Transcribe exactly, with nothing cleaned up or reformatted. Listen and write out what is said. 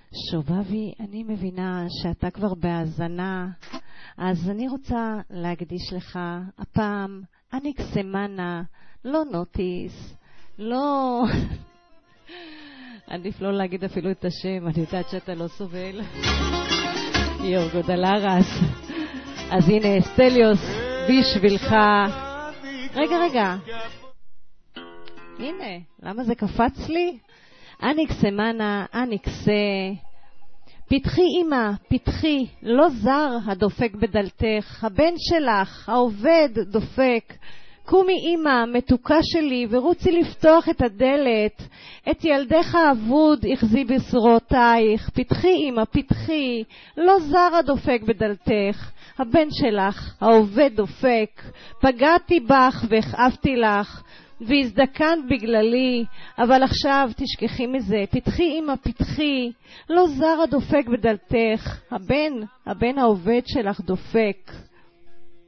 שובבי, אני מבינה שאתה כבר בהאזנה, אז אני רוצה להקדיש לך הפעם אניקסמנה, לא נוטיס, לא... עדיף לא להגיד אפילו את השם, אני יודעת שאתה לא סובל. יורגו דלרס. אז הנה אסטליוס בשבילך. רגע, רגע. הנה, למה זה קפץ לי? אניקסמנה, אניקסה. פתחי אמא, פתחי, לא זר הדופק בדלתך, הבן שלך, העובד דופק. קומי אמא, מתוקה שלי, ורוצי לפתוח את הדלת. את ילדך האבוד יחזי בשרותייך. פתחי אמא, פתחי, לא זר הדופק בדלתך, הבן שלך, העובד דופק. פגעתי בך והכאבתי לך, והזדקנת בגללי, אבל עכשיו תשכחי מזה. פתחי אמא, פתחי, לא זר הדופק בדלתך, הבן, הבן העובד שלך דופק.